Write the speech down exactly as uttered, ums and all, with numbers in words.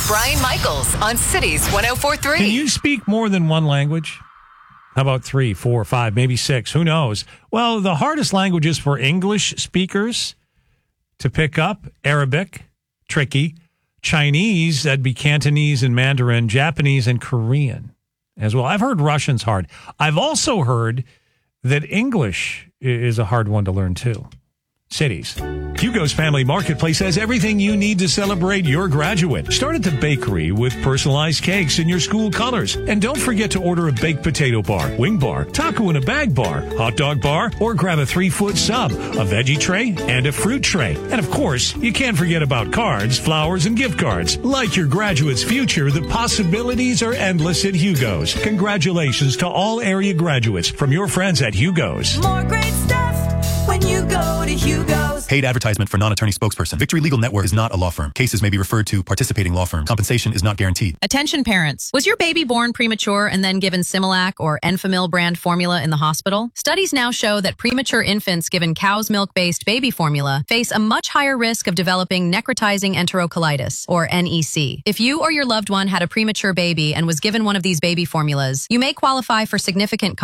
Brian Michaels on Cities one oh four point three. Can you speak more than one language? How about three, four, five, maybe six? Who knows? Well, the hardest languages for English speakers to pick up: Arabic, tricky; Chinese, that'd be Cantonese and Mandarin; Japanese and Korean as well. I've heard Russian's hard. I've also heard that English is a hard one to learn too. Cities. Hugo's Family Marketplace has everything you need to celebrate your graduate. Start at the bakery with personalized cakes in your school colors. And don't forget to order a baked potato bar, wing bar, taco in a bag bar, hot dog bar, or grab a three-foot sub, a veggie tray, and a fruit tray. And of course, you can't forget about cards, flowers, and gift cards. Like your graduate's future, the possibilities are endless at Hugo's. Congratulations to all area graduates from your friends at Hugo's. More great stuff when you go to Hugo's. Paid advertisement for non-attorney spokesperson. Victory Legal Network is not a law firm. Cases may be referred to participating law firms. Compensation is not guaranteed. Attention parents. Was your baby born premature and then given Similac or Enfamil brand formula in the hospital? Studies now show that premature infants given cow's milk-based baby formula face a much higher risk of developing necrotizing enterocolitis, or N E C. If you or your loved one had a premature baby and was given one of these baby formulas, you may qualify for significant